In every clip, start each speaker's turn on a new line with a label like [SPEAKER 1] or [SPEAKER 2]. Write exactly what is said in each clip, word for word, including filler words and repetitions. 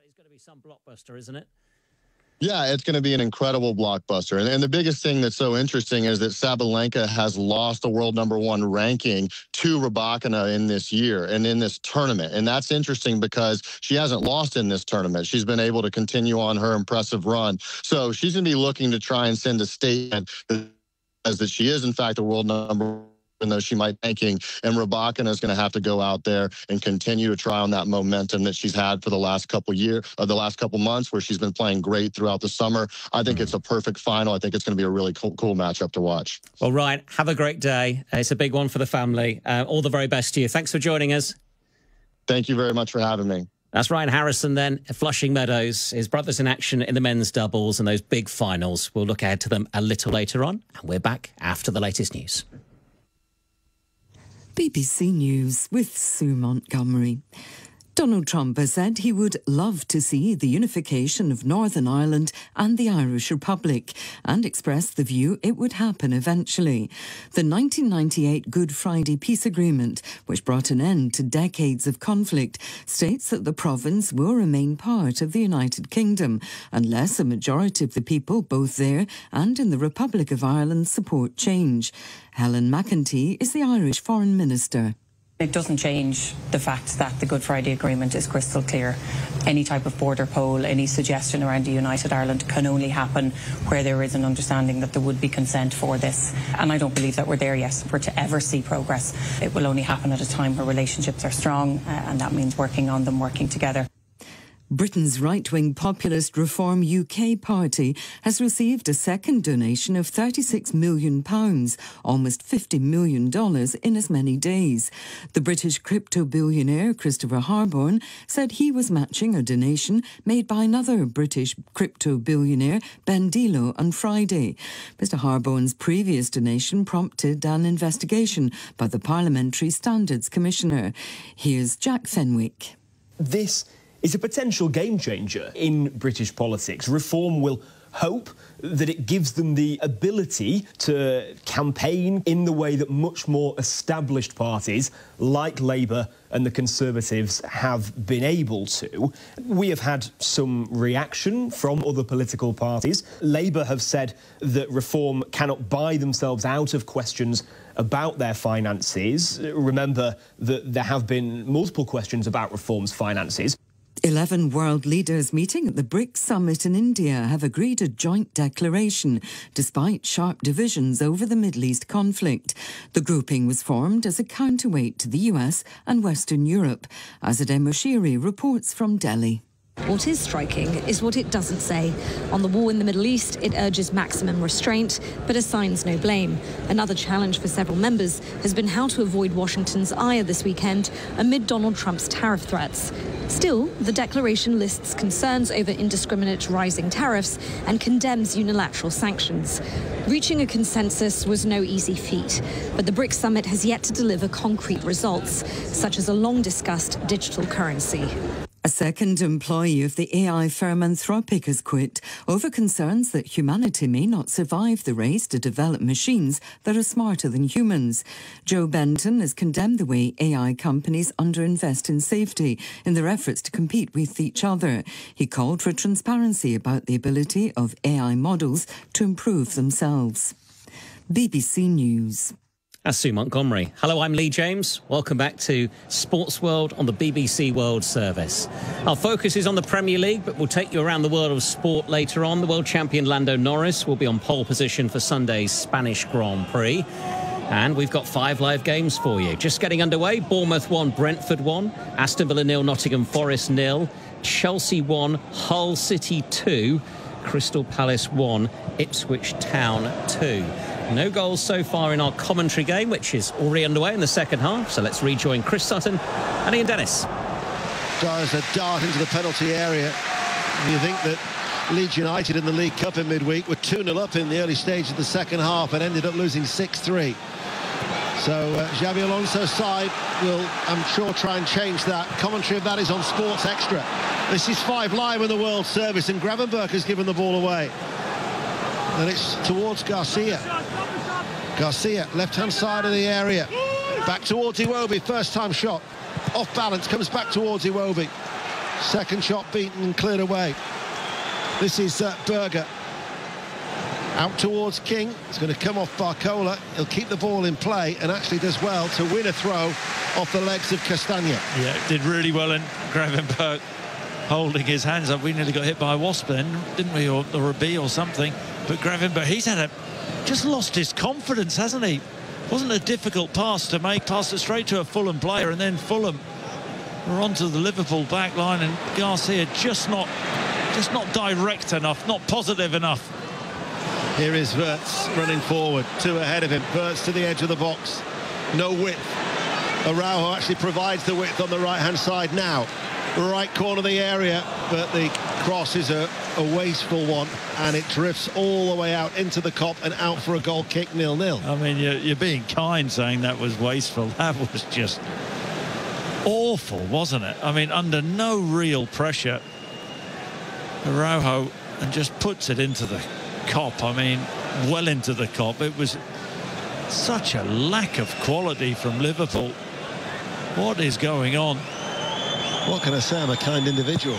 [SPEAKER 1] It's going to be some blockbuster, isn't it?
[SPEAKER 2] Yeah, it's going to be an incredible blockbuster. And, and the biggest thing that's so interesting is that Sabalenka has lost the world number one ranking to Rybakina in this year and in this tournament. And that's interesting because she hasn't lost in this tournament. She's been able to continue on her impressive run. So she's going to be looking to try and send a statement as that she is, in fact, the world number one. Even though she might be ranking, and Rybakina is going to have to go out there and continue to try on that momentum that she's had for the last couple of years, or the last couple months, where she's been playing great throughout the summer. I think mm. it's a perfect final. I think it's going to be a really cool, cool matchup to watch.
[SPEAKER 1] Well, Ryan, have a great day. It's a big one for the family. Uh, all the very best to you. Thanks for joining us.
[SPEAKER 2] Thank you very much for having me.
[SPEAKER 1] That's Ryan Harrison then, Flushing Meadows. His brothers in action in the men's doubles and those big finals. We'll look ahead to them a little later on, and we're back after the latest news.
[SPEAKER 3] B B C News with Sue Montgomery. Donald Trump has said he would love to see the unification of Northern Ireland and the Irish Republic, and expressed the view it would happen eventually. The nineteen ninety-eight Good Friday Peace Agreement, which brought an end to decades of conflict, states that the province will remain part of the United Kingdom unless a majority of the people, both there and in the Republic of Ireland, support change. Helen McEntee is the Irish Foreign Minister.
[SPEAKER 4] It doesn't change the fact that the Good Friday Agreement is crystal clear. Any type of border poll, any suggestion around a united Ireland can only happen where there is an understanding that there would be consent for this. And I don't believe that we're there yet. For to ever see progress, it will only happen at a time where relationships are strong, uh, and that means working on them, working together.
[SPEAKER 3] Britain's right-wing populist Reform U K party has received a second donation of thirty-six million pounds, almost fifty million dollars in as many days. The British crypto billionaire Christopher Harborne said he was matching a donation made by another British crypto billionaire, Ben Dilo, on Friday. Mister Harborne's previous donation prompted an investigation by the Parliamentary Standards Commissioner. Here's Jack Fenwick.
[SPEAKER 5] This is a potential game changer in British politics. Reform will hope that it gives them the ability to campaign in the way that much more established parties like Labour and the Conservatives have been able to. We have had some reaction from other political parties. Labour have said that Reform cannot buy themselves out of questions about their finances. Remember that there have been multiple questions about Reform's finances.
[SPEAKER 3] Eleven world leaders meeting at the BRICS summit in India have agreed a joint declaration, despite sharp divisions over the Middle East conflict. The grouping was formed as a counterweight to the U S and Western Europe. Azadeh Moshiri reports from Delhi.
[SPEAKER 6] What is striking is what it doesn't say. On the war in the Middle East, it urges maximum restraint, but assigns no blame. Another challenge for several members has been how to avoid Washington's ire this weekend amid Donald Trump's tariff threats. Still, the declaration lists concerns over indiscriminate rising tariffs and condemns unilateral sanctions. Reaching a consensus was no easy feat, but the BRICS summit has yet to deliver concrete results, such as a long-discussed digital currency.
[SPEAKER 3] A second employee of the A I firm Anthropic has quit over concerns that humanity may not survive the race to develop machines that are smarter than humans. Joe Benton has condemned the way A I companies underinvest in safety in their efforts to compete with each other. He called for transparency about the ability of A I models to improve themselves. B B C News.
[SPEAKER 1] That's Sue Montgomery. Hello, I'm Lee James. Welcome back to Sports World on the B B C World Service. Our focus is on the Premier League, but we'll take you around the world of sport later on. The world champion Lando Norris will be on pole position for Sunday's Spanish Grand Prix. And we've got five live games for you. Just getting underway. Bournemouth one, Brentford one, Aston Villa nil, Nottingham Forest nil, Chelsea one, Hull City two, Crystal Palace one, Ipswich Town two. No goals so far in our commentary game, which is already underway in the second half. So let's rejoin Chris Sutton and Ian Dennis.
[SPEAKER 7] As a dart into the penalty area. You think that Leeds United in the League Cup in midweek were two nil up in the early stage of the second half and ended up losing six three. So uh, Xabi Alonso's side will, I'm sure, try and change that. Commentary of that is on Sports Extra. This is Five Live in the World Service, and Gravenberch has given the ball away. And it's towards Garcia. Garcia, left-hand side of the area. Back towards Iwobi, first-time shot. Off balance, comes back towards Iwobi. Second shot beaten and cleared away. This is uh, Berger. Out towards King. It's going to come off Barcola. He'll keep the ball in play and actually does well to win a throw off the legs of Castagna.
[SPEAKER 8] Yeah, did really well, and Gravenberch holding his hands up. We nearly got hit by a wasp then, didn't we, or, or a bee or something. But Gravenberch, he's had a just lost his confidence, hasn't he? Wasn't a difficult pass to make. Passed it straight to a Fulham player, and then Fulham were onto the Liverpool back line, and Garcia just not just not direct enough, not positive enough.
[SPEAKER 7] Here is Wirtz running forward, two ahead of him. Wirtz to the edge of the box. No width. Araujo actually provides the width on the right-hand side now. Right corner of the area, but the cross is a, a wasteful one, and it drifts all the way out into the Kop and out for a goal kick, nil nil.
[SPEAKER 8] I mean, you're, you're being kind saying that was wasteful. That was just awful, wasn't it? I mean, under no real pressure, Araujo, and just puts it into the Kop. I mean, well into the Kop. It was such a lack of quality from Liverpool. What is going on?
[SPEAKER 7] What can I say? I'm a kind individual.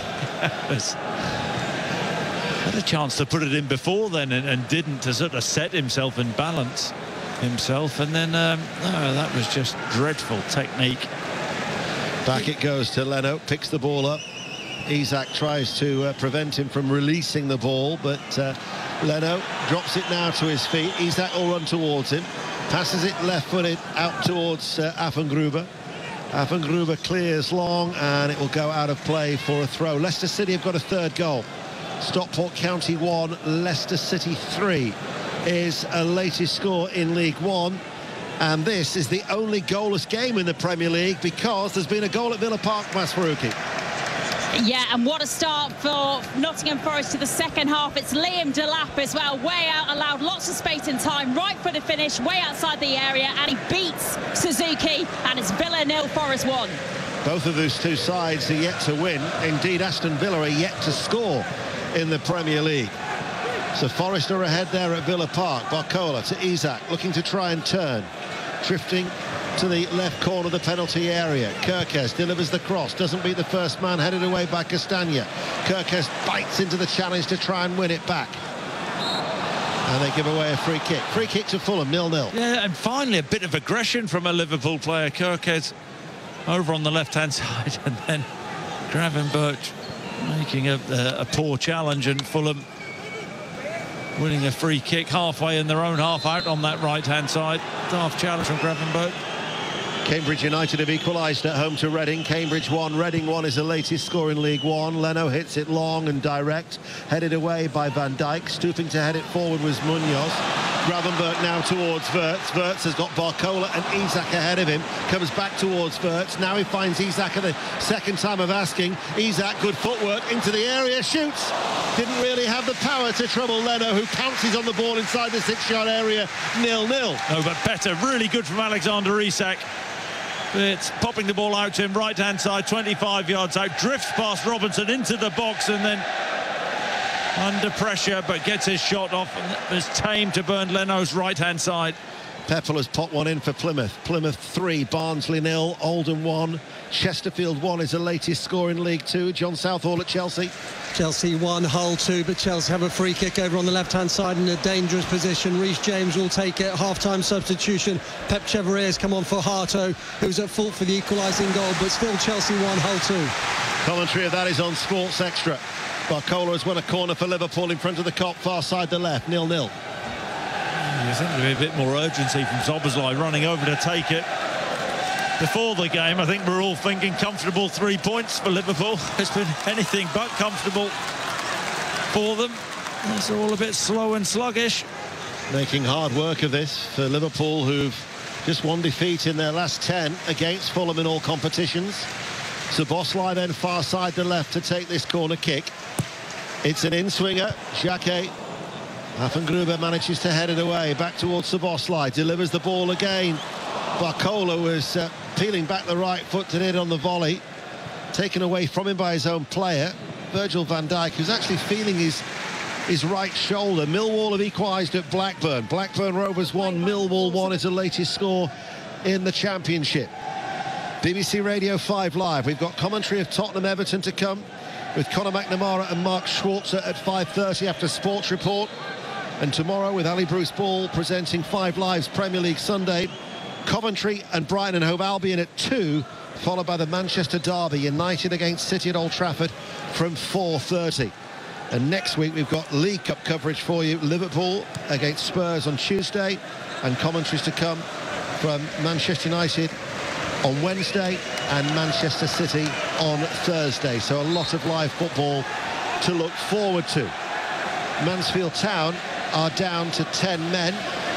[SPEAKER 8] Had a chance to put it in before then, and, and didn't, to sort of set himself and balance himself. And then, um, no, that was just dreadful technique.
[SPEAKER 7] Back it goes to Leno, picks the ball up. Isak tries to uh, prevent him from releasing the ball, but uh, Leno drops it now to his feet. Isak will run towards him, passes it left-footed out towards uh, Affengruber. Affengruber clears long, and it will go out of play for a throw. Leicester City have got a third goal. Stockport County one, Leicester City three is a latest score in League One. And this is the only goalless game in the Premier League because there's been a goal at Villa Park, Mas Faruqi.
[SPEAKER 9] Yeah, and what a start for Nottingham Forest to the second half. It's Liam Delap as well, way out, allowed lots of space and time, right for the finish, way outside the area, and he beats Suzuki, and it's Villa nil, Forest one.
[SPEAKER 7] Both of those two sides are yet to win. Indeed, Aston Villa are yet to score in the Premier League. So Forest are ahead there at Villa Park. Barcola to Isak, looking to try and turn. Drifting to the left corner of the penalty area. Kerkez delivers the cross, doesn't beat the first man, headed away by Castagna. Kerkez bites into the challenge to try and win it back. And they give away a free kick. Free kick to Fulham, nil nil.
[SPEAKER 8] Yeah, and finally a bit of aggression from a Liverpool player. Kerkez over on the left-hand side, and then Gravenberch making a, a, a poor challenge, and Fulham winning a free kick halfway in their own half out on that right-hand side. Daft challenge from Gravenberch.
[SPEAKER 7] Cambridge United have equalised at home to Reading. Cambridge one, Reading one is the latest score in League One. Leno hits it long and direct, headed away by Van Dijk. Stooping to head it forward was Munoz. Gravenberch now towards Wirtz. Wirtz has got Barcola and Isak ahead of him. Comes back towards Wirtz. Now he finds Isak at the second time of asking. Isak, good footwork into the area, shoots. Didn't really have the power to trouble Leno, who pounces on the ball inside the six-yard area. nil nil.
[SPEAKER 8] No, but better. Really good from Alexander Isak. It's popping the ball out to him, right-hand side, twenty-five yards out, drifts past Robinson into the box, and then under pressure, but gets his shot off, and is tamed to Bernd Leno's right-hand side.
[SPEAKER 7] Peppel has popped one in for Plymouth. Plymouth three, Barnsley nil, Oldham one, Chesterfield one is the latest score in League Two. John Southall at Chelsea.
[SPEAKER 10] Chelsea one, Hull two, but Chelsea have a free kick over on the left-hand side in a dangerous position. Reece James will take it. Half-time substitution. Pep Chevalier has come on for Harto, who's at fault for the equalising goal, but still Chelsea one, Hull two.
[SPEAKER 7] Commentary of that is on Sports Extra. Barcola has won a corner for Liverpool in front of the Kop, far side the left, nil nil.
[SPEAKER 8] You think there'd be a bit more urgency from Szoboszlai running over to take it. Before the game, I think we're all thinking comfortable three points for Liverpool. It's been anything but comfortable for them. It's all a bit slow and sluggish.
[SPEAKER 7] Making hard work of this for Liverpool, who've just one defeat in their last ten against Fulham in all competitions. Szoboszlai then far side the left to take this corner kick. It's an in-swinger. Jacquet. Affengruber manages to head it away. Back towards Szoboszlai. Delivers the ball again. Barcola was uh, peeling back the right foot to hit on the volley. Taken away from him by his own player, Virgil van Dijk, who's actually feeling his, his right shoulder. Millwall have equalised at Blackburn. Blackburn Rovers one, Millwall one is the latest score in the Championship. B B C Radio five Live. We've got commentary of Tottenham Everton to come with Conor McNamara and Mark Schwarzer at five thirty after Sports Report. And tomorrow with Ali Bruce Ball presenting five Live's Premier League Sunday. Coventry and Brighton and Hove Albion at two, followed by the Manchester Derby, United against City at Old Trafford from four thirty. And next week we've got League Cup coverage for you. Liverpool against Spurs on Tuesday, and commentaries to come from Manchester United on Wednesday and Manchester City on Thursday. So a lot of live football to look forward to. Mansfield Town are down to ten men.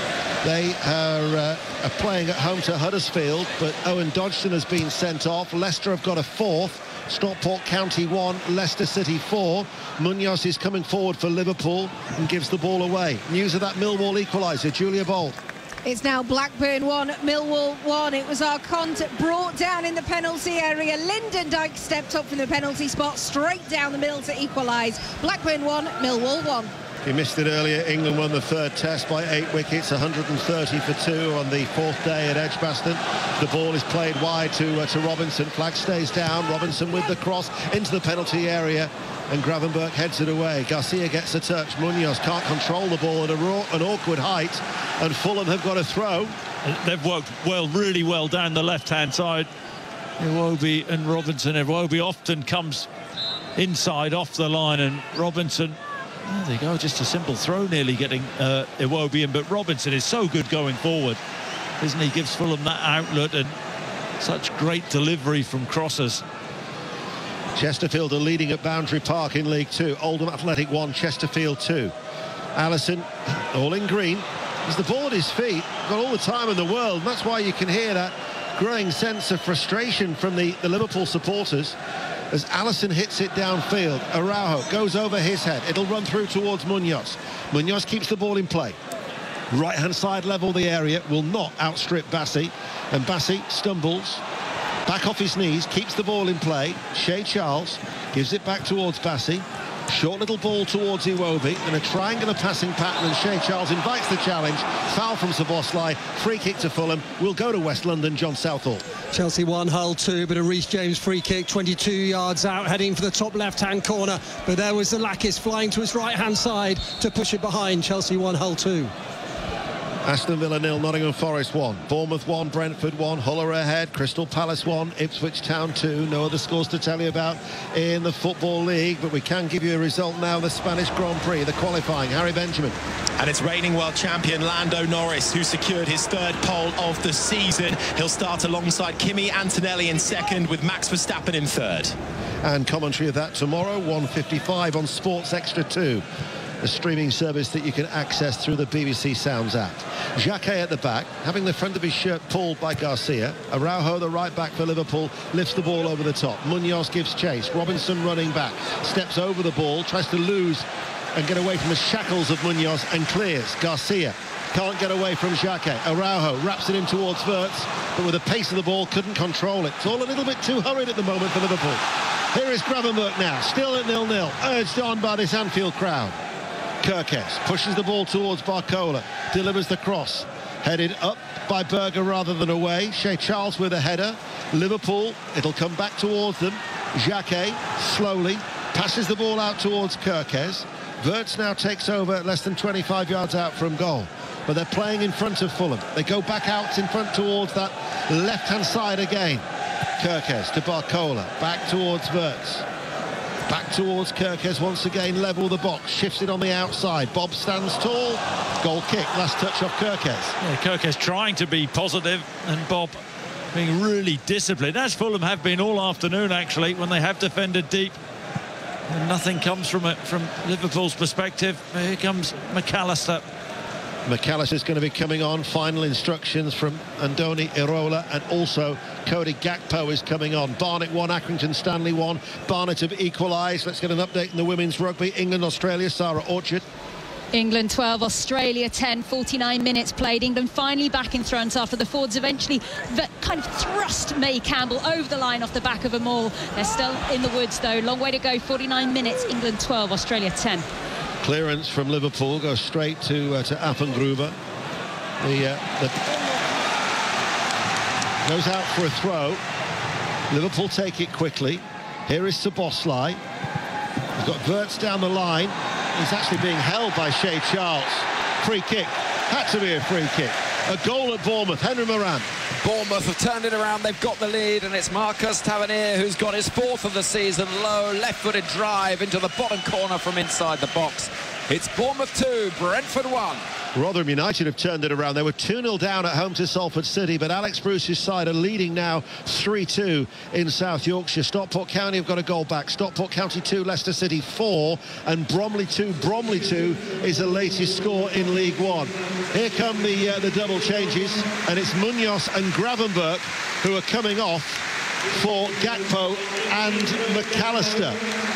[SPEAKER 7] They are, uh, are playing at home to Huddersfield, but Owen Dodgson has been sent off. Leicester have got a fourth. Stockport County one, Leicester City four. Munoz is coming forward for Liverpool and gives the ball away. News of that Millwall equaliser, Julia Bold.
[SPEAKER 11] It's now Blackburn one, Millwall one. It was Arcont brought down in the penalty area. Lyndon Dykes stepped up from the penalty spot, straight down the middle to equalise. Blackburn one, Millwall one.
[SPEAKER 7] He missed it earlier. England won the third test by eight wickets, one hundred thirty for two on the fourth day at Edgbaston. The ball is played wide to, uh, to Robinson. Flag stays down. Robinson with the cross into the penalty area, and Gravenberch heads it away. Garcia gets a touch. Munoz can't control the ball at a raw, an awkward height, and Fulham have got a throw.
[SPEAKER 8] They've worked well, really well down the left-hand side. Iwobi and Robinson. Iwobi often comes inside off the line, and Robinson, there they go, just a simple throw nearly getting uh, Iwobi in, but Robinson is so good going forward, isn't he? Gives Fulham that outlet and such great delivery from crosses.
[SPEAKER 7] Chesterfield are leading at Boundary Park in League Two. Oldham Athletic one, Chesterfield two. Allison, all in green. As the ball at his feet, got all the time in the world, and that's why you can hear that growing sense of frustration from the, the Liverpool supporters as Allison hits it downfield. Araujo goes over his head. It'll run through towards Munoz. Munoz keeps the ball in play. Right-hand side level the area, will not outstrip Bassi, and Bassi stumbles back off his knees, keeps the ball in play. Shea Charles gives it back towards Bassi. Short little ball towards Iwobi, and a triangular passing pattern, and Shea Charles invites the challenge. Foul from Szoboszlai, free kick to Fulham. We'll go to West London, John Southall.
[SPEAKER 10] Chelsea one, Hull two, but a Reece James free kick, twenty-two yards out, heading for the top left-hand corner. But there was the Lakis flying to his right-hand side to push it behind. Chelsea one, Hull two.
[SPEAKER 7] Aston Villa nil, Nottingham Forest one. Bournemouth one, Brentford one. Hull are ahead. Crystal Palace one, Ipswich Town two. No other scores to tell you about in the Football League, but we can give you a result now. The Spanish Grand Prix, the qualifying. Harry Benjamin.
[SPEAKER 12] And it's reigning world champion Lando Norris, who secured his third pole of the season. He'll start alongside Kimi Antonelli in second, with Max Verstappen in third.
[SPEAKER 7] And commentary of that tomorrow, one fifty-five on Sports Extra two. A streaming service that you can access through the B B C Sounds app. Jacquet at the back, having the front of his shirt pulled by Garcia. Araujo, the right back for Liverpool, lifts the ball over the top. Munoz gives chase. Robinson running back, steps over the ball, tries to lose and get away from the shackles of Munoz and clears. Garcia can't get away from Jacquet. Araujo wraps it in towards Wirtz, but with the pace of the ball couldn't control it. It's all a little bit too hurried at the moment for Liverpool. Here is Gravenberch now, still at nil nil, urged on by this Anfield crowd. Kirkes pushes the ball towards Barcola, delivers the cross, headed up by Berger rather than away. Shea Charles with a header. Liverpool, it'll come back towards them. Jacquet slowly passes the ball out towards Kirkes. Wirtz now takes over less than twenty-five yards out from goal, but they're playing in front of Fulham. They go back out in front towards that left-hand side again. Kirkes to Barcola, back towards Wirtz. Back towards Kirkes once again, level the box, shifts it on the outside. Bob stands tall, goal kick, last touch off Kirkes.
[SPEAKER 8] Yeah, Kirkes trying to be positive, and Bob being really disciplined, as Fulham have been all afternoon actually, when they have defended deep. And nothing comes from it from Liverpool's perspective. Here comes McAllister.
[SPEAKER 7] McAllister's going to be coming on. Final instructions from Andoni Iraola, and also Cody Gakpo is coming on. Barnet one, Accrington Stanley one. Barnet have equalised. Let's get an update in the women's rugby. England, Australia, Sarah Orchard.
[SPEAKER 9] England twelve, Australia ten, forty-nine minutes played. England finally back in front after the Fords eventually kind of thrust May Campbell over the line off the back of a maul. They're still in the woods though. Long way to go, forty-nine minutes. England twelve, Australia ten.
[SPEAKER 7] Clearance from Liverpool goes straight to uh, to Appengruber. The, uh, the goes out for a throw. Liverpool take it quickly. Here is Szoboszlai. He's got Wirtz down the line. He's actually being held by Shea Charles. Free kick. Had to be a free kick. A goal at Bournemouth. Henry Moran.
[SPEAKER 13] Bournemouth have turned it around. They've got the lead, and it's Marcus Tavernier who's got his fourth of the season. Low, left-footed drive into the bottom corner from inside the box. It's Bournemouth two, Brentford one.
[SPEAKER 7] Rotherham United have turned it around. They were two nil down at home to Salford City, but Alex Bruce's side are leading now three two in South Yorkshire. Stockport County have got a goal back. Stockport County two, Leicester City four, and Bromley two, Bromley two is the latest score in League One. Here come the, uh, the double changes, and it's Munoz and Gravenberch who are coming off for Gakpo and McAllister.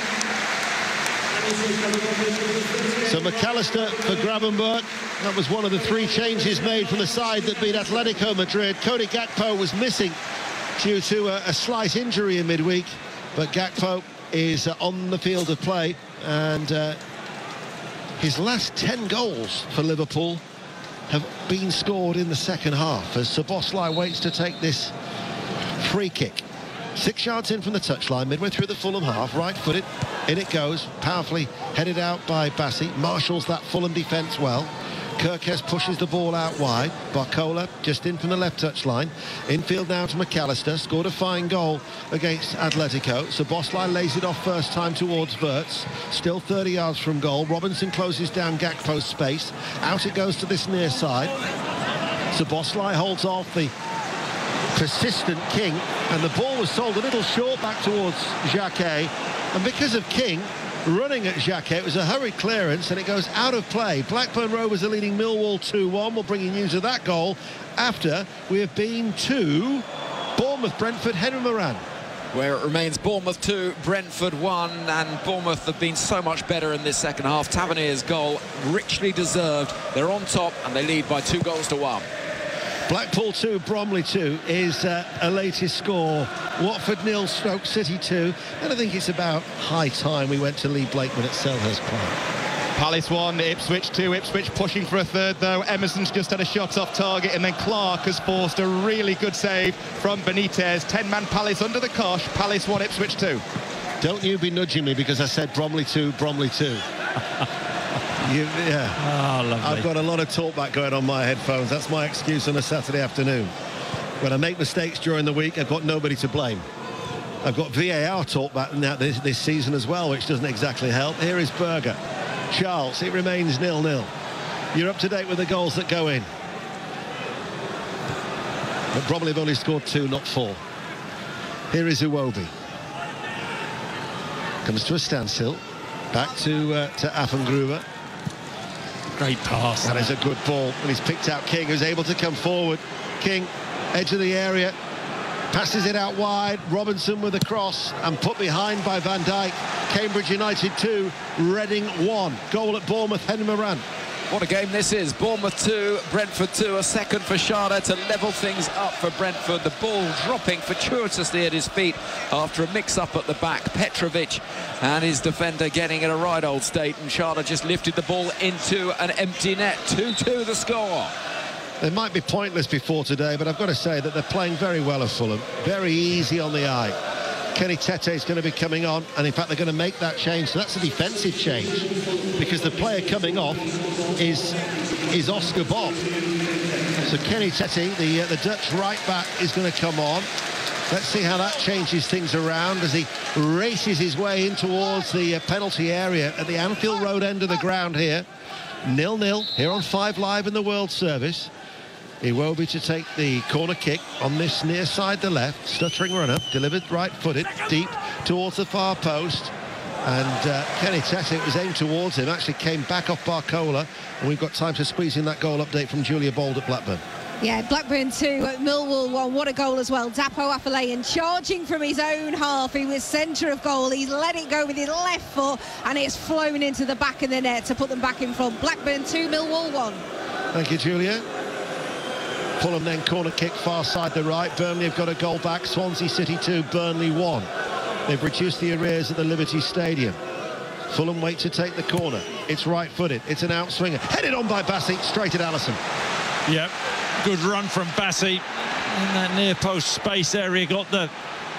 [SPEAKER 7] So McAllister for Gravenberch. That was one of the three changes made from the side that beat Atletico Madrid. Cody Gakpo was missing due to a, a slight injury in midweek, but Gakpo is uh, on the field of play, and uh, his last ten goals for Liverpool have been scored in the second half as Szoboszlai waits to take this free kick. Six yards in from the touchline, midway through the Fulham half, right-footed, in it goes, powerfully headed out by Bassi, marshals that Fulham defence well. Kirkes pushes the ball out wide. Barcola just in from the left touchline. Infield now to McAllister, scored a fine goal against Atletico. Szoboszlai lays it off first time towards Wirtz, still thirty yards from goal. Robinson closes down Gakpo's space. Out it goes to this near side. Szoboszlai holds off the persistent King, and the ball was sold a little short back towards Jacquet, and because of King running at Jacquet, it was a hurried clearance and it goes out of play. Blackburn Rovers are leading Millwall two one. We'll bring you news of that goal after we have been to Bournemouth Brentford. Henry Moran.
[SPEAKER 13] Where it remains Bournemouth two, Brentford one, and Bournemouth have been so much better in this second half. Tavernier's goal richly deserved. They're on top and they lead by two goals to one.
[SPEAKER 7] Blackpool two, Bromley two is uh, a latest score. Watford nil, Stoke City two. And I think it's about high time we went to Lee Blakeman at Selhurst Park.
[SPEAKER 14] Palace one, Ipswich two. Ipswich pushing for a third, though. Emerson's just had a shot off target, and then Clark has forced a really good save from Benitez. ten-man Palace under the cosh. Palace one, Ipswich two.
[SPEAKER 7] Don't you be nudging me because I said Bromley two, Bromley two. You, yeah.
[SPEAKER 8] Oh, lovely.
[SPEAKER 7] I've got a lot of talkback going on my headphones. That's my excuse on a Saturday afternoon. When I make mistakes during the week, I've got nobody to blame. I've got V A R talkback now this, this season as well, which doesn't exactly help. Here is Berger. Charles, it remains nil nil. You're up to date with the goals that go in. But Bromley have only scored two, not four. Here is Iwobi. Comes to a standstill. Back to, uh, to Affengruber.
[SPEAKER 8] Great pass.
[SPEAKER 7] That is a good ball, and he's picked out King, who's able to come forward. King, edge of the area, passes it out wide. Robinson with a cross and put behind by Van Dijk. Cambridge United two, Reading one. Goal at Bournemouth, Henry Moran.
[SPEAKER 13] What a game this is. Bournemouth two, Brentford two. A second for Schade to level things up for Brentford. The ball dropping fortuitously at his feet after a mix-up at the back. Petrovic and his defender getting in a right old state, and Schade just lifted the ball into an empty net. two two the score.
[SPEAKER 7] They might be pointless before today, but I've got to say that they're playing very well at Fulham. Very easy on the eye. Kenny Tete is going to be coming on, and in fact they're going to make that change. So that's a defensive change, because the player coming off is is Oscar Bob. So Kenny Tete, the uh, the Dutch right back, is going to come on. Let's see how that changes things around as he races his way in towards the uh, penalty area at the Anfield Road end of the ground here. nil nil here on Five Live in the World Service. Iwobi to take the corner kick on this near side the left. Stuttering runner, delivered right-footed, deep towards the far post. And uh, Kenny Tete was aimed towards him, actually came back off Barcola. And we've got time to squeeze in that goal update from Julia Bold at Blackburn.
[SPEAKER 11] Yeah, Blackburn two, Millwall one. What a goal as well. Dapo Afolayan charging from his own half. He was centre of goal. He's let it go with his left foot, and it's flown into the back of the net to put them back in front. Blackburn two, Millwall one.
[SPEAKER 7] Thank you, Julia. Fulham then corner kick far side the right. Burnley have got a goal back. Swansea City two, Burnley one. They've reduced the arrears at the Liberty Stadium. Fulham wait to take the corner. It's right-footed. It's an outswinger. Headed on by Bassi, straight at Alisson.
[SPEAKER 8] Yep, good run from Bassi in that near post space area. Got the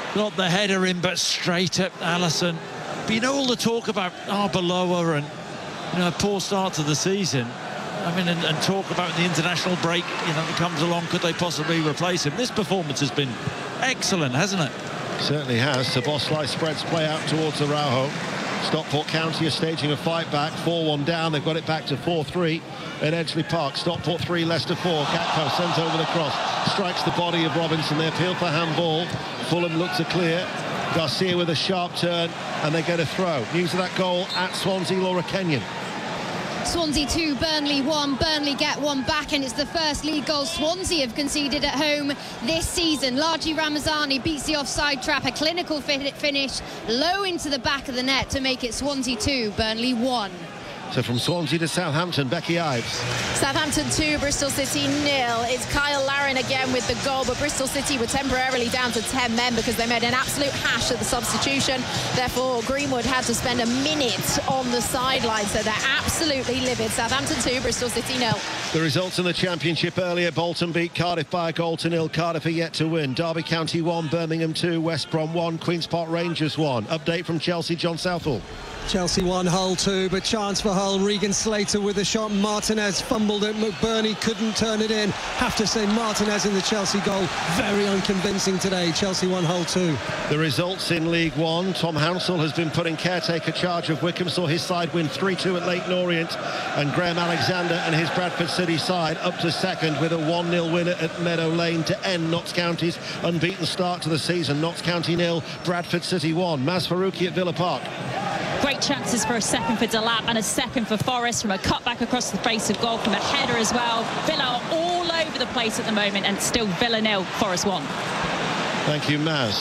[SPEAKER 8] got the header in, but straight at Alisson. But you know, all the talk about Arbeloa and, you know, a poor start to the season. I mean, and, and talk about the international break, you know, that comes along. Could they possibly replace him? This performance has been excellent, hasn't it?
[SPEAKER 7] Certainly has. Szoboszlai spreads play out towards Araujo. Stockport County are staging a fight back. four one down. They've got it back to four three at Edgeley Park. Stockport three, Leicester four. Gakpo sends over the cross. Strikes the body of Robinson. They appeal for handball. Fulham look to clear. Garcia with a sharp turn, and they get a throw. News of that goal at Swansea, Laura Kenyon.
[SPEAKER 15] Swansea two, Burnley one. Burnley get one back, and it's the first league goal Swansea have conceded at home this season. Largi Ramazani beats the offside trap, a clinical finish low into the back of the net to make it Swansea two, Burnley one.
[SPEAKER 7] So from Swansea to Southampton, Becky Ives.
[SPEAKER 16] Southampton two, Bristol City nil. It's Kyle Larin again with the goal, but Bristol City were temporarily down to ten men because they made an absolute hash at the substitution. Therefore, Greenwood had to spend a minute on the sideline, so they're absolutely livid. Southampton two, Bristol City nil.
[SPEAKER 7] The results in the Championship earlier: Bolton beat Cardiff by a goal to nil. Cardiff are yet to win. Derby County one, Birmingham two, West Brom one, Queen's Park Rangers one. Update from Chelsea, John Southall.
[SPEAKER 10] Chelsea one, Hull two, but chance for Hull. Regan Slater with a shot. Martinez fumbled it. McBurney couldn't turn it in. Have to say, Martinez in the Chelsea goal, very unconvincing today. Chelsea one, Hull two.
[SPEAKER 7] The results in League One: Tom Hounsell has been put in caretaker charge of Wycombe, saw his side win three two at Leyton Orient, and Graham Alexander and his Bradford City side up to second with a one nil win at Meadow Lane to end Notts County's unbeaten start to the season. Notts County nil, Bradford City one. Maz Faruqi at Villa Park.
[SPEAKER 9] Great chances for a second for Delap and a second for Forest, from a cutback across the face of goal, from a header as well. Villa are all over the place at the moment, and still Villa nil, Forest one.
[SPEAKER 7] Thank you, Maz.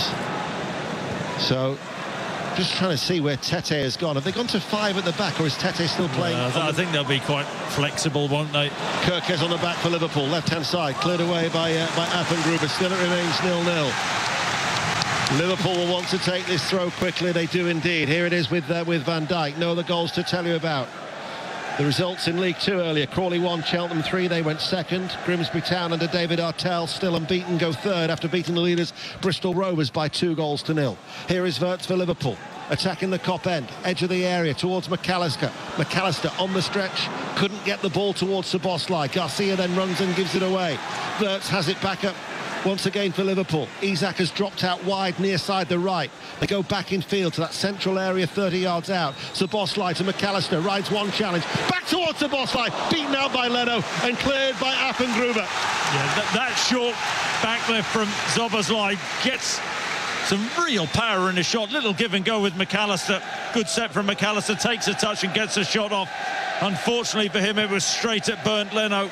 [SPEAKER 7] So, just trying to see where Tete has gone. Have they gone to five at the back, or is Tete still playing?
[SPEAKER 8] Uh, I, th I think they'll be quite flexible, won't they?
[SPEAKER 7] Kirkes on the back for Liverpool, left-hand side, cleared away by uh, by Affengruber. Still it remains nil nil. Liverpool will want to take this throw quickly. They do indeed. Here it is with uh, with Van Dijk. No other goals to tell you about. The results in League Two earlier: Crawley one, Cheltenham three. They went second. Grimsby Town under David Artell, still unbeaten, go third after beating the leaders Bristol Rovers by two goals to nil. Here is Wirtz for Liverpool, attacking the Kop end, edge of the area towards McAllister. McAllister on the stretch, couldn't get the ball towards Szoboszlai. Garcia then runs and gives it away. Wirtz has it back up once again for Liverpool. Isak has dropped out wide near side the right. They go back in field to that central area thirty yards out. Szoboszlai to McAllister, rides one challenge, back towards Szoboszlai, beaten out by Leno and cleared by Affengruber.
[SPEAKER 8] Yeah, that, that short back left from Szoboszlai gets some real power in the shot. Little give and go with McAllister. Good set from McAllister, takes a touch and gets a shot off. Unfortunately for him, it was straight at Bernd Leno,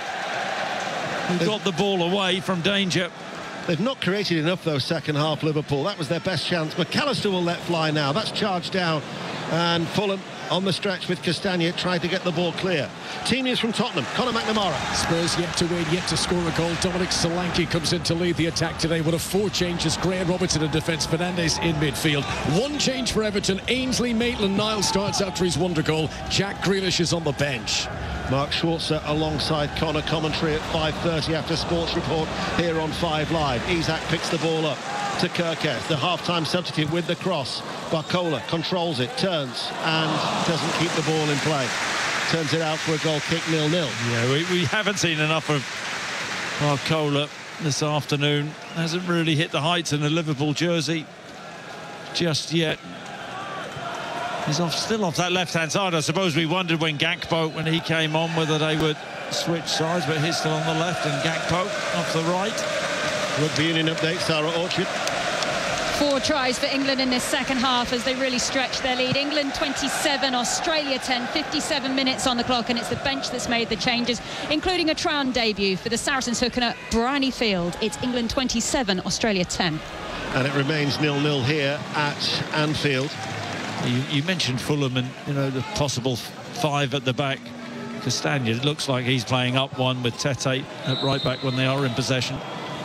[SPEAKER 8] who got the ball away from danger.
[SPEAKER 7] They've not created enough, though, second half, Liverpool. That was their best chance. McAllister will let fly now. That's charged down. And Fulham on the stretch with Castagna tried to get the ball clear. Team news from Tottenham, Conor McNamara.
[SPEAKER 17] Spurs yet to win, yet to score a goal. Dominic Solanke comes in to lead the attack today. One of four changes: Graham Robertson in defence, Fernandes in midfield. One change for Everton: Ainsley Maitland-Niles starts after his wonder goal. Jack Grealish is on the bench.
[SPEAKER 7] Mark Schwarzer alongside Connor, commentary at five thirty after Sports Report here on Five Live. Isak picks the ball up to Kirkes, the half-time substitute with the cross. Barcola controls it, turns and doesn't keep the ball in play. Turns it out for a goal kick, nil nil.
[SPEAKER 8] Yeah, we, we haven't seen enough of Barcola this afternoon. Hasn't really hit the heights in the Liverpool jersey just yet. He's off, still off that left-hand side. I suppose we wondered when Gakpo, when he came on, whether they would switch sides, but he's still on the left and Gakpo off the right.
[SPEAKER 7] Rugby Union update, Sarah Orchard.
[SPEAKER 6] Four tries for England in this second half as they really stretch their lead. England twenty-seven, Australia ten, fifty-seven minutes on the clock, and it's the bench that's made the changes, including a Traoré debut for the Saracens, who can at Bryony Field. It's England twenty-seven, Australia ten.
[SPEAKER 7] And it remains nil nil here at Anfield.
[SPEAKER 8] You, you mentioned Fulham and, you know, the possible five at the back. Castagna, it looks like he's playing up one with Tete at right back when they are in possession.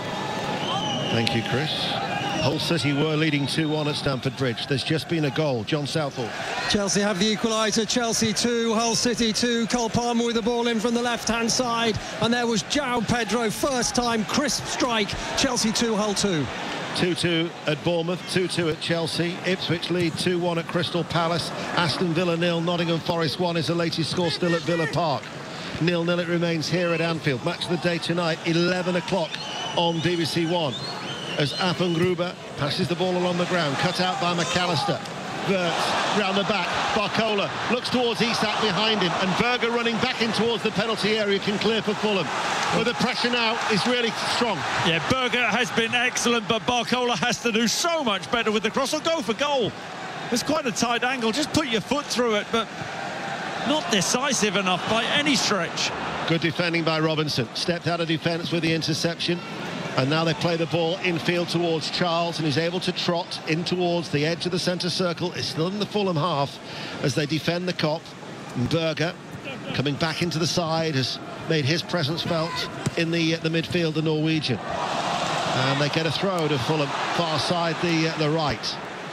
[SPEAKER 7] Thank you, Chris. Hull City were leading two one at Stamford Bridge. There's just been a goal. John Southall.
[SPEAKER 10] Chelsea have the equaliser. Chelsea two, Hull City two. Cole Palmer with the ball in from the left-hand side. And there was João Pedro, first time crisp strike. Chelsea two, Hull two.
[SPEAKER 7] two two at Bournemouth, two two at Chelsea. Ipswich lead two one at Crystal Palace. Aston Villa nil, Nottingham Forest one is the latest score still at Villa Park. nil nil it remains here at Anfield. Match of the day tonight, eleven o'clock on B B C One. As Affengruber passes the ball along the ground, cut out by McAllister. Wirtz round the back, Barcola looks towards Isak behind him, and Berger running back in towards the penalty area can clear for Fulham. But the pressure now is really strong.
[SPEAKER 8] Yeah, Berger has been excellent, but Barcola has to do so much better with the cross. Or go for goal. It's quite a tight angle, just put your foot through it, but not decisive enough by any stretch.
[SPEAKER 7] Good defending by Robinson, stepped out of defence with the interception. And now they play the ball infield towards Charles, and he's able to trot in towards the edge of the centre circle. It's still in the Fulham half as they defend the Kop. And Berger, coming back into the side, has made his presence felt in the uh, the midfield, the Norwegian. And they get a throw to Fulham, far side the uh, the right.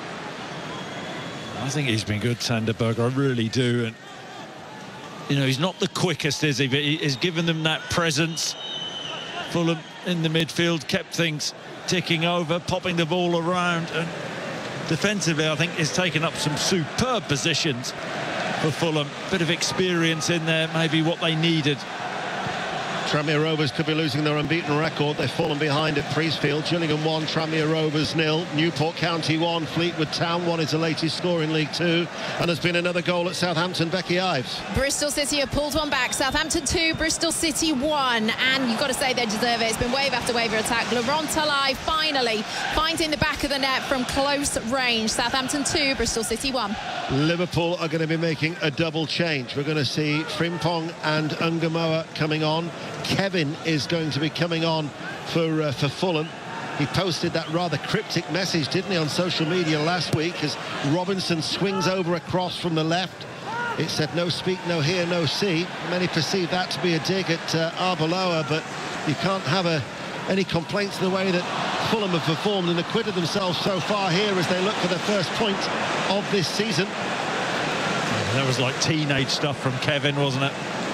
[SPEAKER 8] I think he's been good, Sander Berger, I really do. And you know, he's not the quickest, is he? But he has given them that presence. Fulham in the midfield kept things ticking over, popping the ball around, and defensively I think he's taken up some superb positions for Fulham. Bit of experience in there, maybe what they needed.
[SPEAKER 7] Tranmere Rovers could be losing their unbeaten record. They've fallen behind at Priestfield. Gillingham one, Tranmere Rovers nil. Newport County one, Fleetwood Town one is the latest score in League Two. And there's been another goal at Southampton. Becky Ives.
[SPEAKER 16] Bristol City have pulled one back. Southampton two, Bristol City one. And you've got to say they deserve it. It's been wave after wave attack. Laurent Talai finally finding the back of the net from close range. Southampton two, Bristol City one.
[SPEAKER 7] Liverpool are going to be making a double change. We're going to see Frimpong and Ungamoa coming on. Kevin is going to be coming on for uh, for Fulham. He posted that rather cryptic message, didn't he, on social media last week, as Robinson swings over across from the left. It said no speak, no hear, no see. Many perceive that to be a dig at uh, Arbeloa, but you can't have a, any complaints to the way that Fulham have performed and acquitted themselves so far here as they look for the first point of this season.
[SPEAKER 8] That was like teenage stuff from Kevin, wasn't it?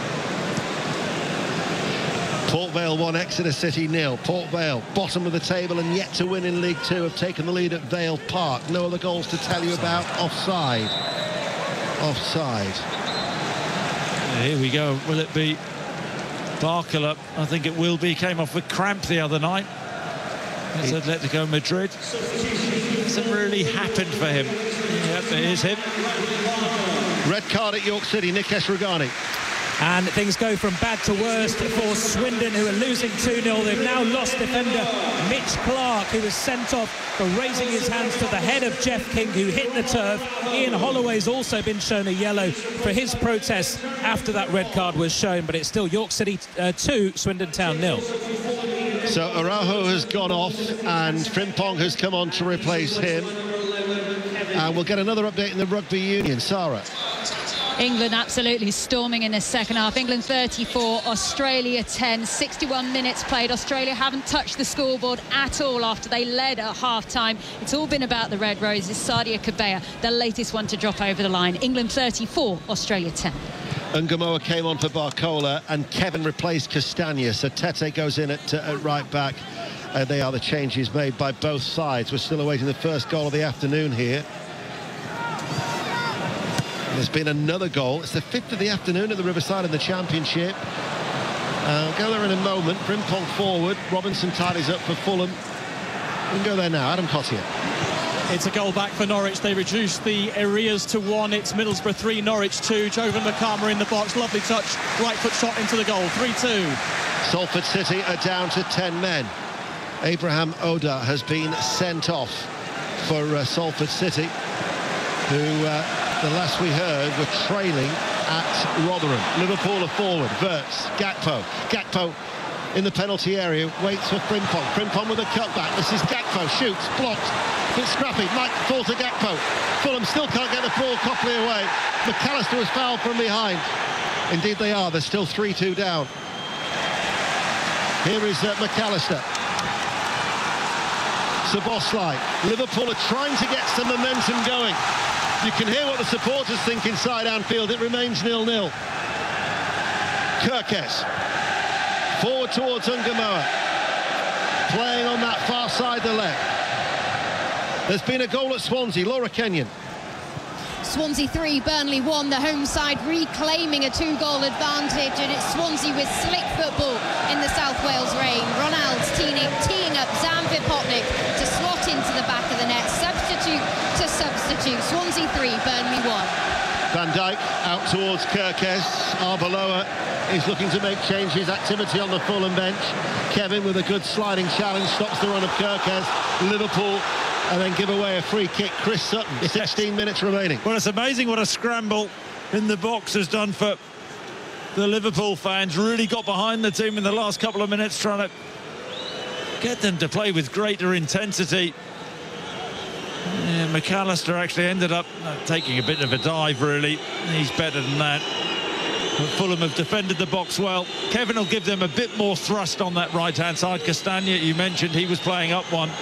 [SPEAKER 7] Port Vale one, Exeter City nil. Port Vale, bottom of the table and yet to win in League Two, have taken the lead at Vale Park. No other goals to tell you about. Offside. Offside.
[SPEAKER 8] Here we go. Will it be Barcola? I think it will be. Came off with cramp the other night. It's Atletico Madrid. Hasn't really happened for him. Yep, it is him.
[SPEAKER 7] Red card at York City, Nikesh Ragani.
[SPEAKER 18] And things go from bad to worst for Swindon, who are losing two nil. They've now lost defender Mitch Clark, who was sent off for raising his hands to the head of Jeff King, who hit the turf. Ian Holloway's also been shown a yellow for his protest after that red card was shown, but it's still York City uh, two, Swindon Town nil.
[SPEAKER 7] So Araujo has gone off and Frimpong has come on to replace him. And we'll get another update in the rugby union. Sarah.
[SPEAKER 9] England absolutely storming in the second half. England thirty-four, Australia ten, sixty-one minutes played. Australia haven't touched the scoreboard at all after they led at half-time. It's all been about the Red Roses. Sadia Kabea, the latest one to drop over the line. England thirty-four, Australia ten.
[SPEAKER 7] Ungamoa came on for Barcola and Kevin replaced Castagna. So Tete goes in at, uh, at right back. Uh, they are the changes made by both sides. We're still awaiting the first goal of the afternoon here. There's been another goal. It's the fifth of the afternoon at the Riverside in the Championship. Uh, I'll go there in a moment. Frimpong forward. Robinson tidies up for Fulham. We can go there now. Adam Cottier.
[SPEAKER 18] It's a goal back for Norwich. They reduced the areas to one. It's Middlesbrough three, Norwich two. Jovan Makama in the box. Lovely touch. Right foot shot into the goal. three two.
[SPEAKER 7] Salford City are down to ten men. Abraham Oda has been sent off for uh, Salford City, who... Uh, the last we heard were trailing at Rotherham. Liverpool are forward. Wirtz, Gakpo. Gakpo in the penalty area, waits for Frimpong. Frimpong with a cutback. This is Gakpo, shoots, blocked. It's scrappy, might fall to Gakpo. Fulham still can't get the ball properly away. McAllister was fouled from behind. Indeed they are, they're still three two down. Here is uh, McAllister. Szoboszlai. Liverpool are trying to get some momentum going. You can hear what the supporters think inside Anfield. It remains nil nil. Kirkes. Forward towards Ungamoa. Playing on that far side, the left. There's been a goal at Swansea. Laura Kenyon.
[SPEAKER 15] Swansea three, Burnley one, the home side reclaiming a two-goal advantage, and it's Swansea with slick football in the South Wales rain. Ronald's teeing, teeing up Zan Vipotnik to slot into the back of the net, substitute to substitute. Swansea three, Burnley one.
[SPEAKER 7] Van Dijk out towards Kirkes. Arbeloa is looking to make changes. Activity on the Fulham bench. Kevin with a good sliding challenge stops the run of Kirkes. Liverpool and then give away a free kick. Chris Sutton, yes. sixteen minutes remaining.
[SPEAKER 8] Well, it's amazing what a scramble in the box has done for the Liverpool fans. Really got behind the team in the last couple of minutes, trying to get them to play with greater intensity. Yeah, McAllister actually ended up uh, taking a bit of a dive, really. He's better than that. But Fulham have defended the box well. Kevin will give them a bit more thrust on that right-hand side. Castagna, you mentioned, he was playing up one.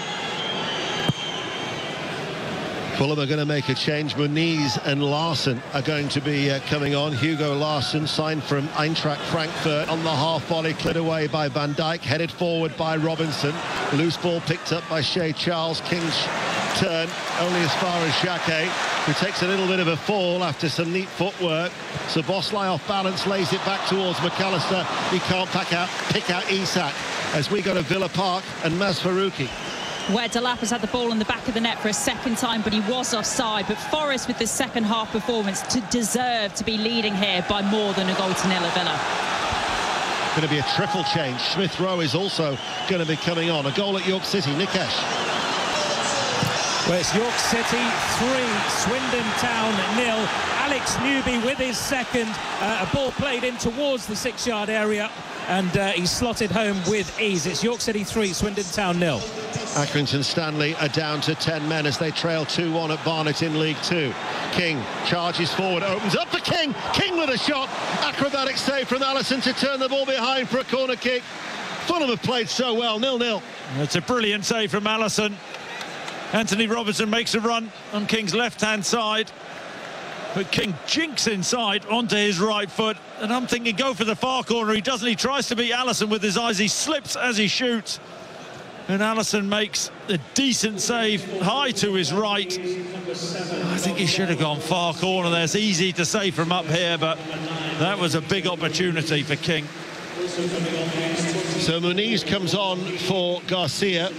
[SPEAKER 7] Fulham are going to make a change. Muniz and Larsson are going to be uh, coming on. Hugo Larsson, signed from Eintracht Frankfurt, on the half volley, cleared away by Van Dijk, headed forward by Robinson. Loose ball picked up by Shea Charles. King's turn only as far as Xhaka, who takes a little bit of a fall after some neat footwork. So Bosley off balance, lays it back towards McAllister. He can't pack out, pick out Isak as we go to Villa Park and Maz Faruqi.
[SPEAKER 9] Where Delap has had the ball in the back of the net for a second time, but he was offside. But Forest, with this second half performance, to deserve to be leading here by more than a goal to nil at Villa.
[SPEAKER 7] Going to be a triple change. Smith Rowe is also going to be coming on. A goal at York City. Nikesh.
[SPEAKER 18] Well, it's York City three, Swindon Town nil. Alex Newby with his second. Uh, a ball played in towards the six-yard area, and uh, he slotted home with ease. It's York City three, Swindon Town nil.
[SPEAKER 7] Accrington Stanley are down to ten men as they trail two one at Barnet in League Two. King charges forward, opens up for King. King with a shot. Acrobatic save from Allison to turn the ball behind for a corner kick. Fulham have played so well, nil nil.
[SPEAKER 8] It's a brilliant save from Allison. Anthony Robinson makes a run on King's left-hand side, but King jinks inside onto his right foot, and I'm thinking go for the far corner. He doesn't. He tries to beat Allison with his eyes. He slips as he shoots, and Allison makes a decent save high to his right. I think he should have gone far corner there. It's easy to say from up here, but that was a big opportunity for King.
[SPEAKER 7] So Muniz comes on for Garcia.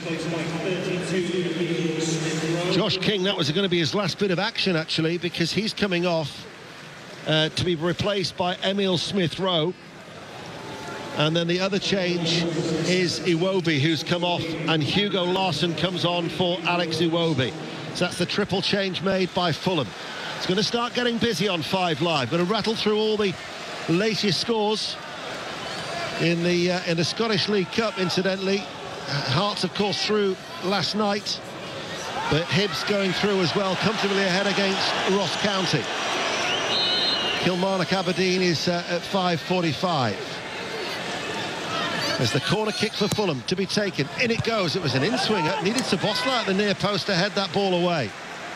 [SPEAKER 7] Josh King, that was going to be his last bit of action, actually, because he's coming off uh, to be replaced by Emil Smith-Rowe. And then the other change is Iwobi, who's come off, and Hugo Larsson comes on for Alex Iwobi. So that's the triple change made by Fulham. It's going to start getting busy on Five Live. Going to rattle through all the latest scores in the uh, in the Scottish League Cup, incidentally. Hearts, of course, through last night, but Hibs going through as well, comfortably ahead against Ross County. Kilmarnock Aberdeen is uh, at five forty-five. There's the corner kick for Fulham to be taken. In it goes. It was an in-swinger. Needed Szoboszlai at the near post to head that ball away.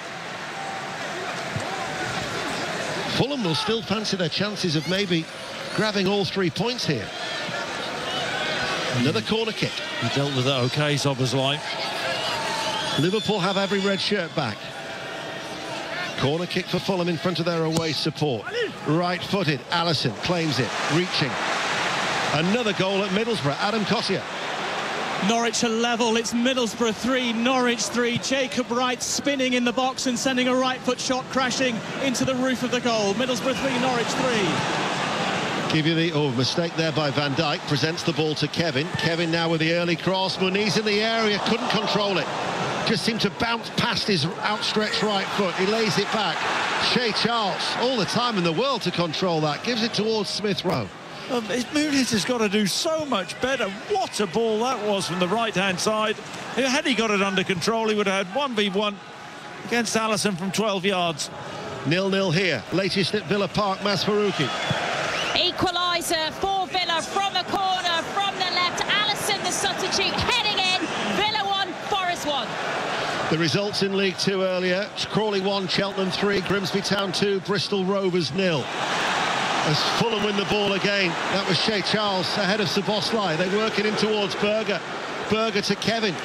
[SPEAKER 7] Fulham will still fancy their chances of maybe grabbing all three points here. Another corner kick.
[SPEAKER 8] He dealt with that okay, Szoboszlai.
[SPEAKER 7] Liverpool have every red shirt back. Corner kick for Fulham in front of their away support. Right-footed. Allison claims it, reaching. Another goal at Middlesbrough. Adam Kossia.
[SPEAKER 18] Norwich are level. It's Middlesbrough three, Norwich three. Jacob Wright spinning in the box and sending a right foot shot crashing into the roof of the goal. Middlesbrough three, Norwich three.
[SPEAKER 7] Give you the oh mistake there by Van Dijk. Presents the ball to Kevin. Kevin now with the early cross. Muniz in the area, couldn't control it. Just seemed to bounce past his outstretched right foot. He lays it back. Shea Charles, all the time in the world to control that. Gives it towards Smith Rowe.
[SPEAKER 8] Um, Muniz has got to do so much better. What a ball that was from the right-hand side. Had he got it under control, he would have had one v one against Allison from twelve yards.
[SPEAKER 7] nil nil here. Latest at Villa Park, Maz Faruqi.
[SPEAKER 9] Equaliser for Villa from a corner from the left. Allison, the substitute, heading in. Villa one, Forest one.
[SPEAKER 7] The results in League Two earlier. Crawley one, Cheltenham three, Grimsby Town two, Bristol Rovers nil. As Fulham win the ball again, that was Shea Charles ahead of Szoboszlai. They work it in towards Berger. Berger to Kevin.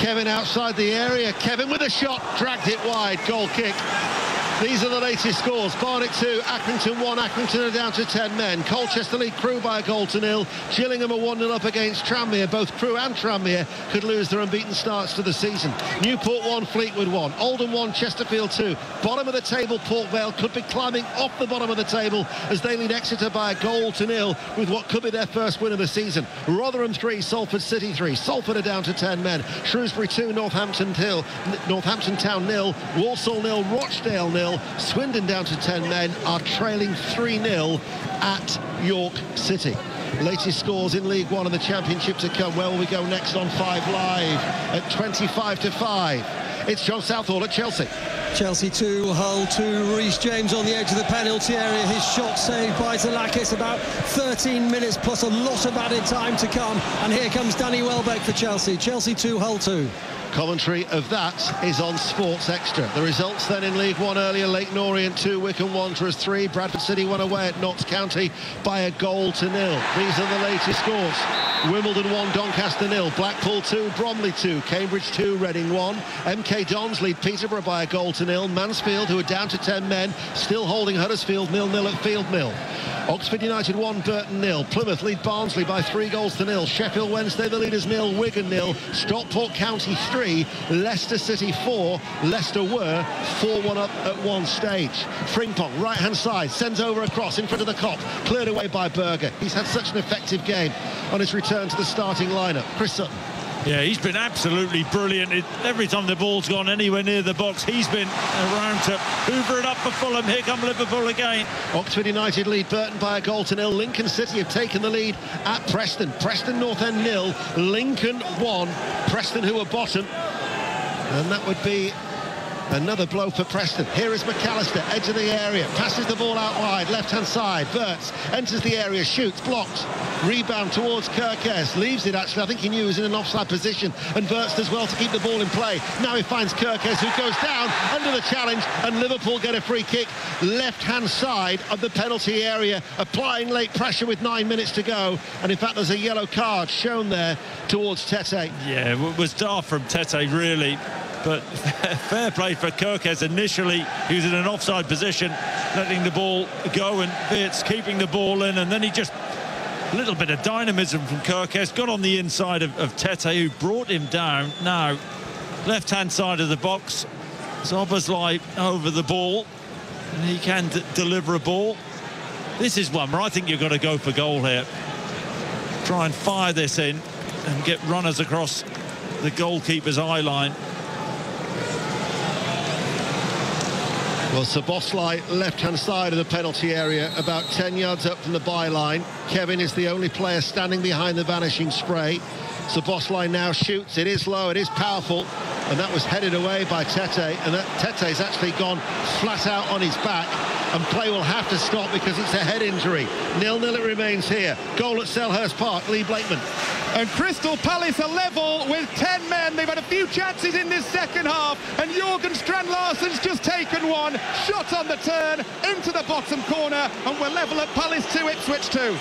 [SPEAKER 7] Kevin outside the area. Kevin with a shot, dragged it wide. Goal kick. These are the latest scores. Barnet two, Accrington one. Accrington are down to ten men. Colchester lead Crewe by a goal to nil. Gillingham are one nil up against Tranmere. Both Crewe and Tranmere could lose their unbeaten starts to the season. Newport one, Fleetwood one. Oldham one, Chesterfield two. Bottom of the table, Port Vale could be climbing off the bottom of the table as they lead Exeter by a goal to nil with what could be their first win of the season. Rotherham three, Salford City three. Salford are down to ten men. Shrewsbury two, Northampton Hill, Northampton Town nil. Walsall nil, Rochdale nil. Swindon down to ten men are trailing three nil at York City. Latest scores in League One and the Championship to come. Where will we go next on Five Live at twenty-five to five? It's John Southall at Chelsea.
[SPEAKER 10] Chelsea two, Hull two. Reece James on the edge of the penalty area. His shot saved by Zalakis. About thirteen minutes plus a lot of added time to come. And here comes Danny Welbeck for Chelsea. Chelsea two, Hull two.
[SPEAKER 7] Commentary of that is on Sports Extra. The results then in League One earlier: Leyton Orient two, Wycombe Wanderers three. Bradford City won away at Notts County by a goal to nil. These are the latest scores. Wimbledon one, Doncaster nil. Blackpool two, Bromley two. Cambridge two, Reading one. M K Dons lead Peterborough by a goal to nil. Mansfield, who are down to ten men, still holding Huddersfield nil nil at Field Mill. Oxford United one, Burton nil. Plymouth lead Barnsley by three goals to nil. Sheffield Wednesday the leaders nil. Wigan nil. Stockport County three. Leicester City four. Leicester were four one up at one stage. Frimpong, right hand side, sends over a cross in front of the Kop, cleared away by Berger. He's had such an effective game on his return to the starting lineup. Chris Sutton.
[SPEAKER 8] Yeah, he's been absolutely brilliant. It, every time the ball's gone anywhere near the box, he's been around to hoover it up for Fulham. Here come Liverpool again.
[SPEAKER 7] Oxford United lead Burton by a goal to nil. Lincoln City have taken the lead at Preston. Preston North End nil. Lincoln one. Preston, who are bottom. And that would be another blow for Preston. Here is McAllister, edge of the area, passes the ball out wide, left-hand side. Burts enters the area, shoots, blocked. Rebound towards Kirkes, leaves it actually. I think he knew he was in an offside position, and Burts does well to keep the ball in play. Now he finds Kirkes, who goes down under the challenge, and Liverpool get a free kick left-hand side of the penalty area, applying late pressure with nine minutes to go. And in fact, there's a yellow card shown there towards Tete.
[SPEAKER 8] Yeah, it was daft from Tete, really. But fair play for Kirkes. Initially, he was in an offside position, letting the ball go, and Wirtz keeping the ball in, and then he just... a little bit of dynamism from Kirkes, got on the inside of, of Tete, who brought him down. Now, left-hand side of the box, Szoboszlai over the ball, and he can d deliver a ball. This is one where I think you've got to go for goal here. Try and fire this in and get runners across the goalkeeper's eye line.
[SPEAKER 7] Well, Szoboszlai, left-hand side of the penalty area, about ten yards up from the byline. Kevin is the only player standing behind the vanishing spray. Szoboszlai now shoots. It is low, it is powerful, and that was headed away by Tete, and that Tete's actually gone flat out on his back, and play will have to stop because it's a head injury. nil nil it remains here. Goal at Selhurst Park, Lee Blakeman.
[SPEAKER 14] And Crystal Palace are level with ten men. They've had a few chances in this second half, and Jorgen Strand Larsen's just taken one. Shot on the turn into the bottom corner, and we're level at Palace two, Ipswich two.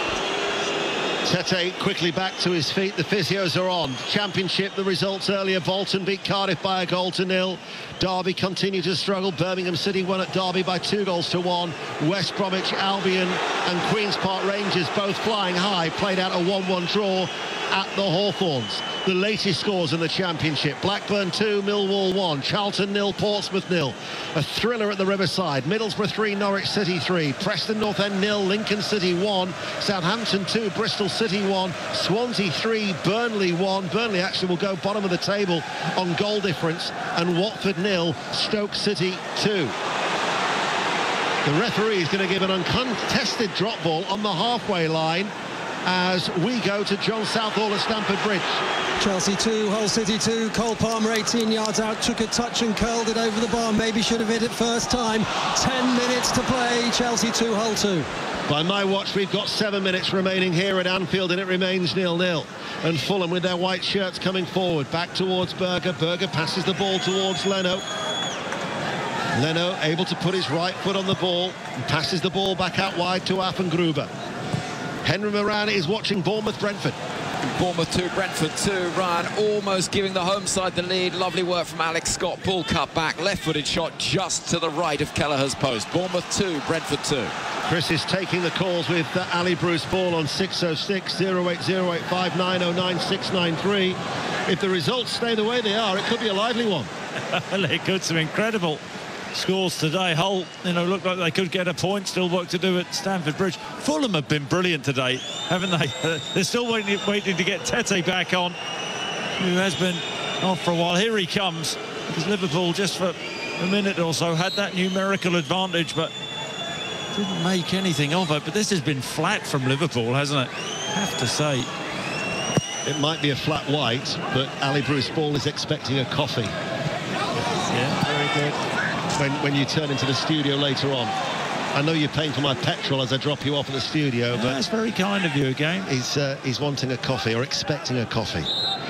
[SPEAKER 7] Tete quickly back to his feet. The physios are on. Championship, the results earlier. Bolton beat Cardiff by a goal to nil. Derby continue to struggle. Birmingham City won at Derby by two goals to one. West Bromwich Albion and Queen's Park Rangers, both flying high, played out a one one draw at the Hawthorns. The latest scores in the Championship: Blackburn two, Millwall one, Charlton nil, Portsmouth nil. A thriller at the Riverside: Middlesbrough three, Norwich City three, Preston North End nil, Lincoln City one, Southampton two, Bristol City one, Swansea three, Burnley one. Burnley actually will go bottom of the table on goal difference, and Watford nil, Stoke City two. The referee is going to give an uncontested drop ball on the halfway line as we go to John Southall at Stamford Bridge.
[SPEAKER 10] Chelsea two, Hull City two. Cole Palmer eighteen yards out, took a touch and curled it over the bar. Maybe should have hit it first time. ten minutes to play. Chelsea two, Hull two.
[SPEAKER 7] By my watch, we've got seven minutes remaining here at Anfield, and it remains nil nil. And Fulham, with their white shirts, coming forward, back towards Berger. Berger passes the ball towards Leno. Leno able to put his right foot on the ball and passes the ball back out wide to Affengruber. Henry Moran is watching Bournemouth-Brentford.
[SPEAKER 13] Bournemouth two, Brentford two. Ryan almost giving the home side the lead. Lovely work from Alex Scott. Ball cut back, left-footed shot just to the right of Kelleher's post. Bournemouth two, Brentford two.
[SPEAKER 7] Chris is taking the calls with uh, Ali Bruce Ball on six oh six, oh eight oh eight five nine oh nine six nine three. If the results stay the way they are, it could be a lively one.
[SPEAKER 8] Well, it could. Some incredible scores today. Hull, you know, looked like they could get a point. Still work to do at Stamford Bridge. Fulham have been brilliant today, haven't they? Uh, they're still waiting, waiting to get Tete back on, who has been off for a while. Here he comes, because Liverpool just for a minute or so had that numerical advantage, but didn't make anything of it. But this has been flat from Liverpool, hasn't it? I have to say.
[SPEAKER 7] It might be a flat white, but Ali Bruce Ball is expecting a coffee.
[SPEAKER 8] Yeah,
[SPEAKER 7] very good. When, when you turn into the studio later on. I know you're paying for my petrol as I drop you off at the studio,
[SPEAKER 8] Yeah,
[SPEAKER 7] but
[SPEAKER 8] that's very kind of you again.
[SPEAKER 7] He's, uh, he's wanting a coffee or expecting a coffee.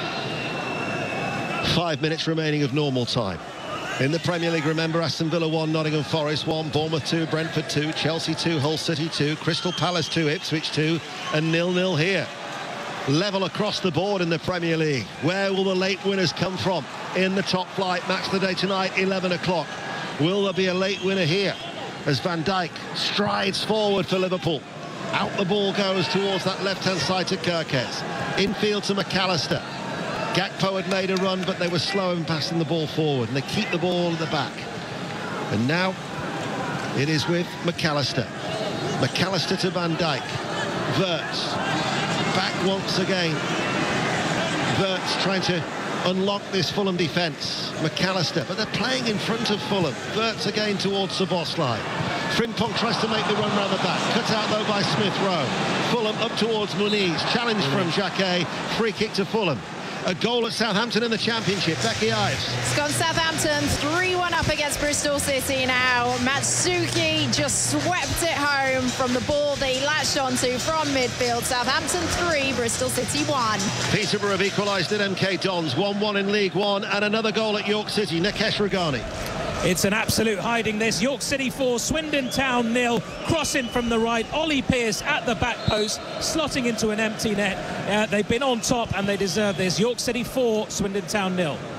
[SPEAKER 7] Five minutes remaining of normal time. In the Premier League, remember, Aston Villa one, Nottingham Forest one, Bournemouth two, Brentford two, Chelsea two, Hull City two, Crystal Palace two, Ipswich two, and nil nil here. Level across the board in the Premier League. Where will the late winners come from in the top flight? Match of the day tonight, eleven o'clock. Will there be a late winner here as Van Dijk strides forward for Liverpool? Out the ball goes towards that left-hand side to Kirkes. Infield to McAllister. Gakpo had made a run, but they were slow in passing the ball forward, and they keep the ball at the back. And now it is with McAllister. McAllister to Van Dijk. Wirtz back once again. Wirtz trying to unlock this Fulham defence. McAllister, but they're playing in front of Fulham. Wirtz again towards Szoboszlai. Frimpong tries to make the run round the back. Cut out though by Smith Rowe. Fulham up towards Muniz. Challenge from Jacquet. Free kick to Fulham. A goal at Southampton in the Championship. Becky Ives.
[SPEAKER 16] It's gone Southampton three one up against Bristol City now. Matsuki just swept it home from the ball that he latched onto from midfield. Southampton three, Bristol City one.
[SPEAKER 7] Peterborough have equalised at M K Dons. one one in League One, and another goal at York City. Nikesh Ragani.
[SPEAKER 18] It's an absolute hiding this. York City four, Swindon Town nil. Crossing from the right. Ollie Pearce at the back post, slotting into an empty net. Uh, they've been on top and they deserve this. York City four, Swindon Town nil.